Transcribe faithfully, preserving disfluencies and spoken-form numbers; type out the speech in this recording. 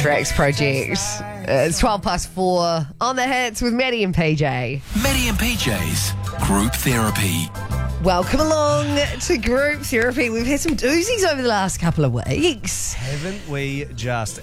Drax Project. Uh, it's twelve past four on the hits with Maddie and P J. Maddie and P J's Group Therapy. Welcome along to Group Therapy. We've had some doozies over the last couple of weeks. Haven't we just?